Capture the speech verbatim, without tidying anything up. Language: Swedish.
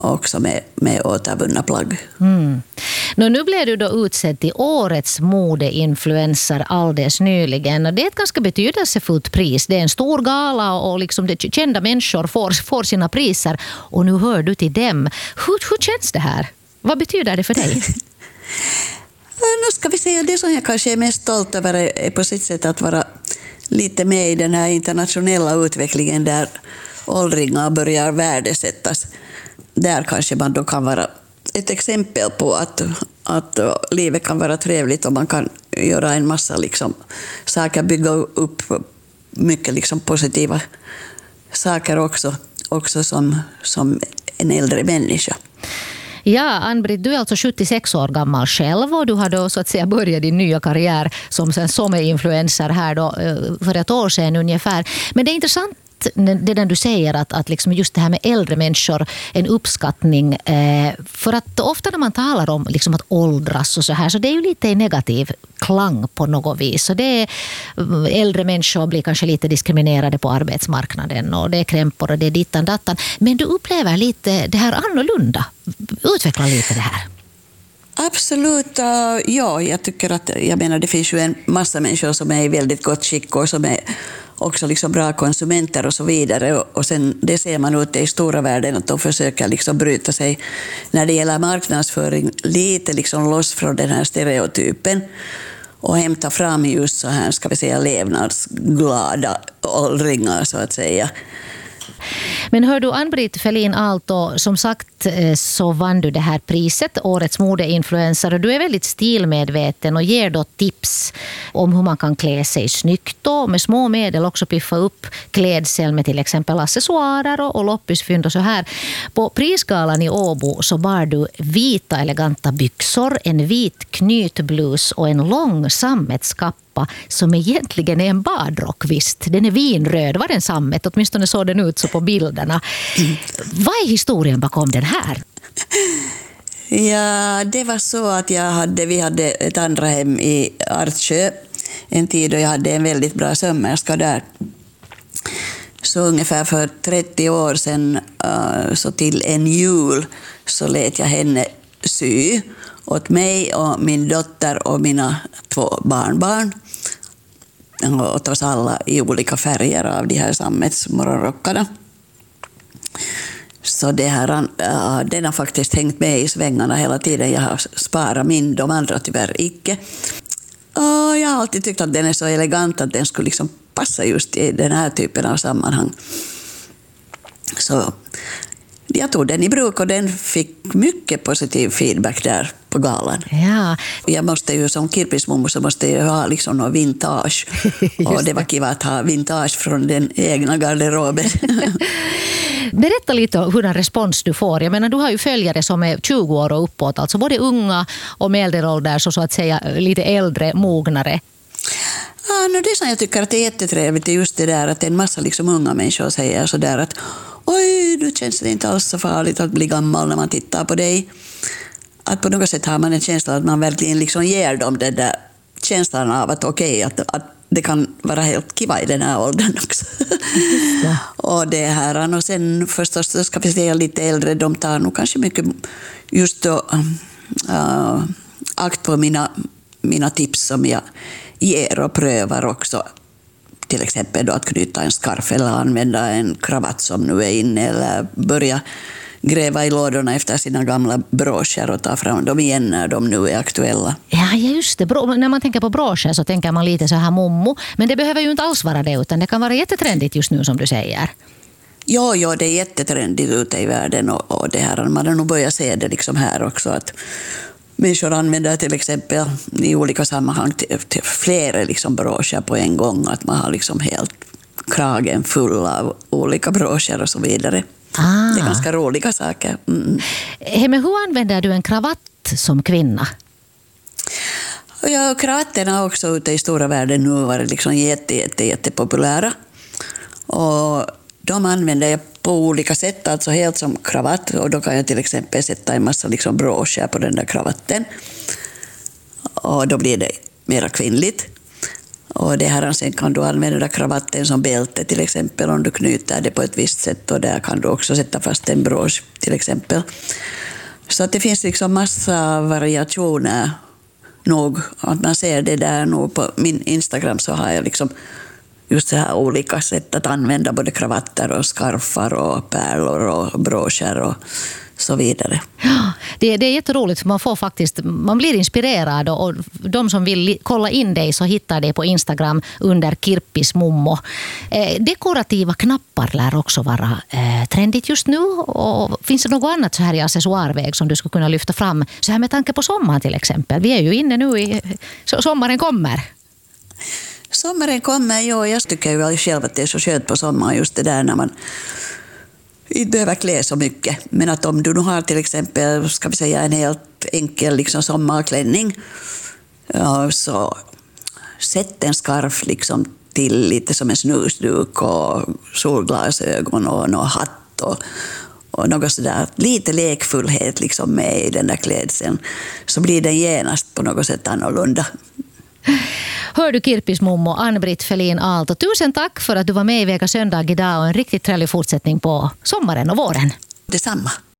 också med, med återvunna plagg. Mm. Nå, nu blev du då utsedd till årets modeinfluencer alldeles nyligen. Och det är ett ganska betydelsefullt pris. Det är en stor gala och liksom det, kända människor får, får sina priser. Och nu hör du till dem. Hur, hur känns det här? Vad betyder det för dig? Nu ska vi säga, det som jag kanske är mest stolt över är på sitt sätt att vara lite med i den här internationella utvecklingen där åldringar börjar värdesättas. Där kanske man då kan vara ett exempel på att, att livet kan vara trevligt och man kan göra en massa liksom, saker, bygga upp mycket liksom, positiva saker också, också som, som en äldre människa. Ja, Ann-Britt, du är alltså sjuttiosex år gammal själv och du har då så att säga börjat din nya karriär som sen som är influencer här då för ett år sedan ungefär. Men det är intressant det där du säger att, att liksom just det här med äldre människor, en uppskattning. Eh, för att ofta när man talar om liksom att åldras och så här, så det är ju lite negativ klang på något vis. Så det är, äldre människor blir kanske lite diskriminerade på arbetsmarknaden och det är krämpor och det är dittan dattan. Men du upplever lite det här annorlunda. Utveckla lite det här. Absolut, ja. Jag tycker att, jag menar det finns ju en massa människor som är i väldigt gott skick och som är också liksom bra konsumenter och så vidare. Och sen det ser man ute i stora världen att de försöker liksom bryta sig när det gäller marknadsföring lite liksom loss från den här stereotypen och hämta fram just så här, ska vi säga, levnadsglada åldringar så att säga. Men hör du, Ann-Britt Felin Aalto, som sagt så vann du det här priset, årets modeinfluencer, och du är väldigt stilmedveten och ger då tips om hur man kan klä sig snyggt och med små medel också piffa upp klädsel med till exempel accessoarer och, och loppisfynd och så här. På prisgalan i Åbo så bar du vita eleganta byxor, en vit knytblus och en lång sammetskappa som egentligen är en badrock, visst. Den är vinröd, var den sammet? Åtminstone såg den ut så på bilderna. Mm. Vad är historien bakom den här? Ja, det var så att jag hade, vi hade ett andra hem i Artsjö en tid och jag hade en väldigt bra sömmerska där. Så ungefär för trettio år sedan, så till en jul, så lät jag henne sy åt mig och min dotter och mina två barnbarn. Åt oss alla i olika färger av de här sammetsmorgonrockarna. Så det här, den har faktiskt hängt med i svängarna hela tiden. Jag har sparat min, de andra tyvärr icke. Och jag har alltid tyckt att den är så elegant att den skulle liksom passa just i den här typen av sammanhang. Så jag tog den i bruk och den fick mycket positiv feedback där på galan. Ja. Jag måste ju som kirpismummo så måste jag ha liksom något vintage. Och det var kiva att ha vintage från den egna garderoben. Berätta lite om hur den respons du får. Jag menar, du har ju följare som är tjugo år och uppåt, alltså både unga och medelålders och så att säga lite äldre, mognare. Ja, no, det som jag tycker att det är jättetrevligt är just det där att en massa liksom unga människor säger så där att oj, du känns det inte alls så farligt att bli gammal när man tittar på dig. Att på något sätt har man en känsla att man verkligen liksom ger dem den där känslan av att okej, okay, att, att det kan vara helt kiva i den här åldern också. Ja. Och det här, och sen förstås så ska vi säga lite äldre, de tar nog kanske mycket just då äh, akt på mina, mina tips som jag ger och prövar också. Till exempel då att knyta en skarf eller använda en kravatt som nu är inne eller börja gräva i lådorna efter sina gamla broscher och ta fram dem igen när de nu är aktuella. Ja, just det. När man tänker på broscher så tänker man lite så här mommo. Men det behöver ju inte alls vara det, utan det kan vara jättetrendigt just nu som du säger. Ja, ja, det är jättetrendigt ute i världen och, och det här, man har nog börjat se det liksom här också att människor använder till exempel i olika sammanhang till, till flera liksom broscher på en gång, att man har liksom helt kragen full av olika broscher och så vidare. Ah. Det är ganska roliga saker. Mm. Hey, men hur använder du en kravatt som kvinna? Ja, kravatterna också ute i stora världen nu var liksom jätte, jätte, jättepopulära. Och de använder jag på olika sätt, alltså helt som kravatt. Och då kan jag till exempel sätta en massa liksom broscher på den där kravatten. Och då blir det mer kvinnligt. Och det här, sen kan du använda kravatten som bälte till exempel om du knyter det på ett visst sätt, och där kan du också sätta fast en brosch till exempel. Så att det finns liksom massa variationer nog, att man ser det där nog på min Instagram, så har jag liksom just så här olika sätt att använda både kravatter och skarfar och pärlor och broscher och så vidare. Ja, det, det är jätteroligt, för man får faktiskt, man blir inspirerad, och de som vill kolla in dig så hittar det på Instagram under Kirppis Mummo. Eh, dekorativa knappar lär också vara eh, trendigt just nu, och finns det något annat så här i accessoarväg som du skulle kunna lyfta fram så här med tanke på sommaren till exempel? Vi är ju inne nu i sommaren kommer. Sommaren kommer, ja, jag tycker ju själv att det är så skönt på sommaren just det där när man inte behöver klä så mycket. Men att om du nu har till exempel, ska vi säga, en helt enkel liksom sommarklänning, ja, så sätt en skarf liksom till lite som en snusduk och solglasögon och någon hatt och, och något sådär. Lite lekfullhet liksom med i den där klädseln, så blir den genast på något sätt annorlunda. Hör du Kirppis Mummo, Ann-Britt Felin Aalto, tusen tack för att du var med i Vega söndag idag, och en riktigt trevlig fortsättning på sommaren och våren. Detsamma.